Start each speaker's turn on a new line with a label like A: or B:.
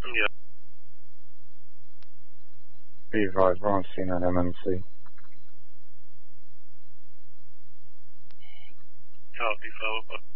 A: Yeah.
B: Be advised, we're on scene at MMC.
A: Copy, follow up.